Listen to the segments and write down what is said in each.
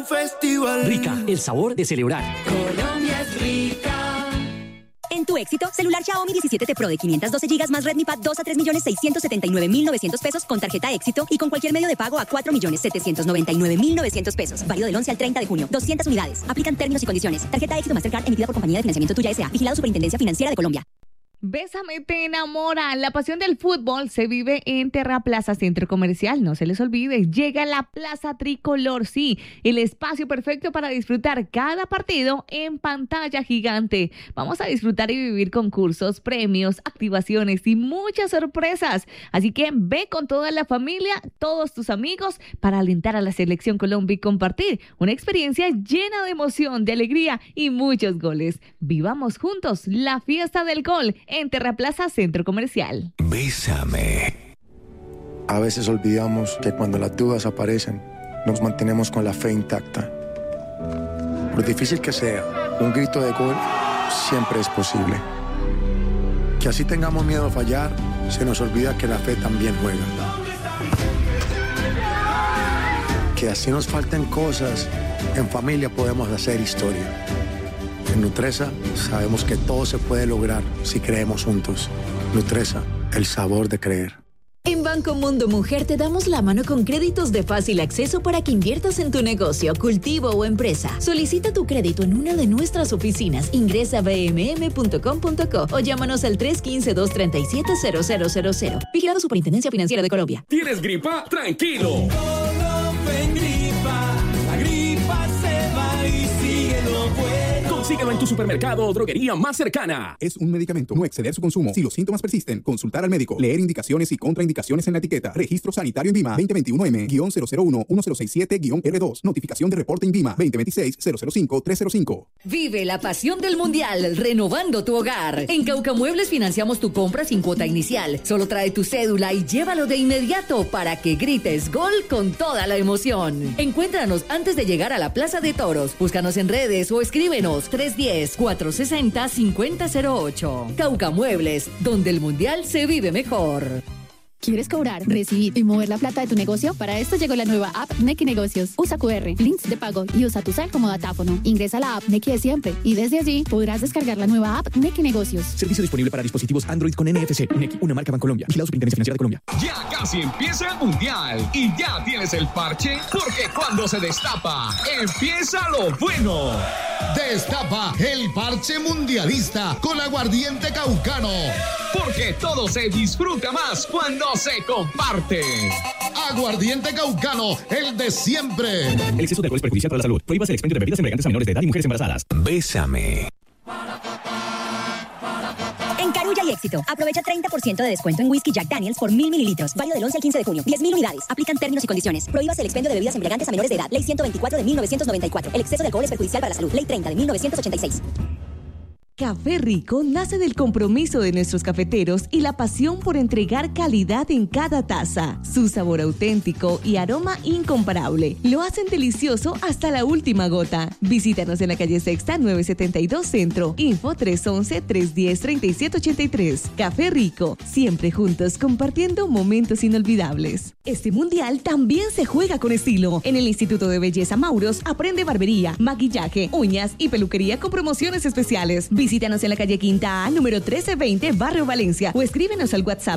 un festival. Rica, el sabor de celebrar. Colombia es rica. En tu éxito, celular Xiaomi 17T Pro de 512 GB más Redmi Pad 2 a 3.679.900 pesos con tarjeta éxito y con cualquier medio de pago a 4.799.900 pesos. Válido del 11 al 30 de junio. 200 unidades. Aplican términos y condiciones. Tarjeta éxito Mastercard emitida por Compañía de Financiamiento Tuya S.A. Vigilado Superintendencia Financiera de Colombia. Bésame te enamora. La pasión del fútbol se vive en Terraplaza Centro Comercial. No se les olvide, llega la Plaza Tricolor, sí, el espacio perfecto para disfrutar cada partido en pantalla gigante. Vamos a disfrutar y vivir concursos, premios, activaciones y muchas sorpresas. Así que ve con toda la familia, todos tus amigos, para alentar a la Selección Colombia y compartir una experiencia llena de emoción, de alegría y muchos goles. Vivamos juntos la fiesta del gol en Terraplaza Centro Comercial. Bésame. A veces olvidamos que cuando las dudas aparecen, nos mantenemos con la fe intacta. Por difícil que sea, un grito de gol siempre es posible. Que así tengamos miedo a fallar, se nos olvida que la fe también juega. Que así nos falten cosas, en familia podemos hacer historia. En Nutresa sabemos que todo se puede lograr si creemos juntos. Nutresa, el sabor de creer. En Banco Mundo Mujer te damos la mano con créditos de fácil acceso para que inviertas en tu negocio, cultivo o empresa. Solicita tu crédito en una de nuestras oficinas. Ingresa a bmm.com.co o llámanos al 315-237-0000. Vigilado Superintendencia Financiera de Colombia. ¿Tienes gripa? ¡Tranquilo! La gripa se va y sigue lo bueno. Consíguelo en tu supermercado o droguería más cercana. Es un medicamento. No exceder su consumo. Si los síntomas persisten, consultar al médico. Leer indicaciones y contraindicaciones en la etiqueta. Registro Sanitario INVIMA 2021-M-001-1067-R2. Notificación de reporte INVIMA 2026-005-305. Vive la pasión del Mundial renovando tu hogar. En Cauca Muebles financiamos tu compra sin cuota inicial. Solo trae tu cédula y llévalo de inmediato para que grites gol con toda la emoción. Encuéntranos antes de llegar a la Plaza de Toros. Búscanos en redes o escríbenos 310-460-5008. Cauca Muebles, donde el Mundial se vive mejor. ¿Quieres cobrar, recibir y mover la plata de tu negocio? Para esto llegó la nueva app Nequi Negocios. Usa QR, links de pago y usa tu cel como datáfono. Ingresa a la app Nequi de siempre y desde allí podrás descargar la nueva app Nequi Negocios. Servicio disponible para dispositivos Android con NFC. Nequi, una marca Bancolombia. Vigilado Superintendencia Financiera de Colombia. Ya casi empieza el Mundial y ya tienes el parche, porque cuando se destapa, empieza lo bueno. Destapa el parche mundialista con Aguardiente Caucano. Porque todo se disfruta más cuando se comparte. Aguardiente Caucano, el de siempre. El exceso de alcohol es perjudicial para la salud. Prohíbas el expendio de bebidas embriagantes a menores de edad y mujeres embarazadas. Bésame. En Carulla y Éxito, aprovecha 30% de descuento en whisky Jack Daniels por 1.000 mililitros. Válido del 11 al 15 de junio. 10.000 unidades. Aplican términos y condiciones. Prohíbas el expendio de bebidas embriagantes a menores de edad. Ley 124 de 1994. El exceso de alcohol es perjudicial para la salud. Ley 30 de 1986. Café Rico nace del compromiso de nuestros cafeteros y la pasión por entregar calidad en cada taza. Su sabor auténtico y aroma incomparable lo hacen delicioso hasta la última gota. Visítanos en la calle Sexta 972 Centro. Info 311-310-3783. Café Rico, siempre juntos compartiendo momentos inolvidables. Este mundial también se juega con estilo. En el Instituto de Belleza Mauros aprende barbería, maquillaje, uñas y peluquería con promociones especiales. Visítanos en la calle Quinta A, número 1320, Barrio Valencia, o escríbenos al WhatsApp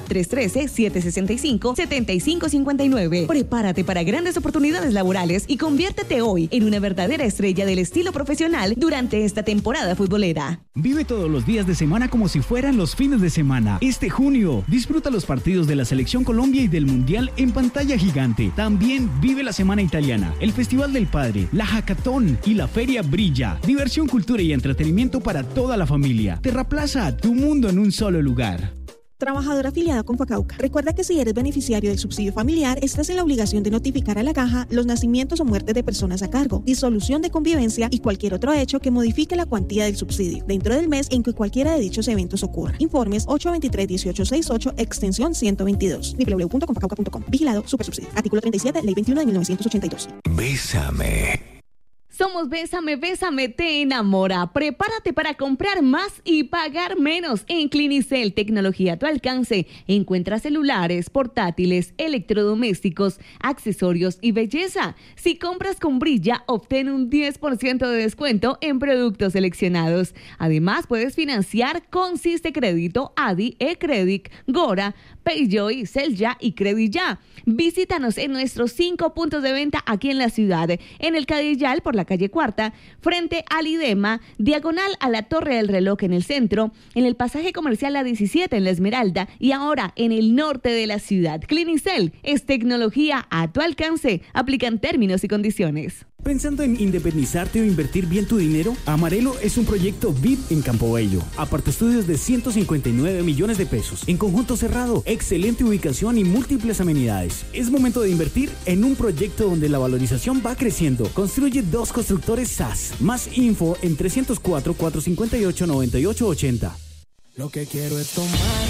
313-765-7559. Prepárate para grandes oportunidades laborales y conviértete hoy en una verdadera estrella del estilo profesional durante esta temporada futbolera. Vive todos los días de semana como si fueran los fines de semana. Este junio, disfruta los partidos de la Selección Colombia y del Mundial en pantalla gigante. También vive la Semana Italiana, el Festival del Padre, la Hackathon y la Feria Brilla. Diversión, cultura y entretenimiento para toda la familia. Terraplaza, tu mundo en un solo lugar. Trabajador afiliado con Facauca. Recuerda que si eres beneficiario del subsidio familiar, estás en la obligación de notificar a la Caja los nacimientos o muertes de personas a cargo, disolución de convivencia y cualquier otro hecho que modifique la cuantía del subsidio dentro del mes en que cualquiera de dichos eventos ocurra. Informes 823-1868, extensión 122. www.confacauca.com. Vigilado Supersubsidio. Artículo 37, Ley 21 de 1982. Bésame. Somos Bésame, Bésame, te enamora. Prepárate para comprar más y pagar menos. En Clinicel, tecnología a tu alcance. Encuentra celulares, portátiles, electrodomésticos, accesorios y belleza. Si compras con Brilla, obtén un 10% de descuento en productos seleccionados. Además, puedes financiar con Siste Crédito, Adi, eCredit, Gora, Payjoy, Celya y Credilla. Visítanos en nuestros 5 puntos de venta aquí en la ciudad. En el Cadillal, por la calle Cuarta, frente al IDEMA, diagonal a la Torre del Reloj en el centro, en el pasaje comercial La 17 en La Esmeralda y ahora en el norte de la ciudad. Clinicel es tecnología a tu alcance. Aplican términos y condiciones. ¿Pensando en independizarte o invertir bien tu dinero? Amarelo es un proyecto VIP en Campo Bello. Aparte estudios de 159 millones de pesos. En conjunto cerrado, excelente ubicación y múltiples amenidades. Es momento de invertir en un proyecto donde la valorización va creciendo. Construye 2 constructores SAS. Más info en 304-458-9880. Lo que quiero es tomar.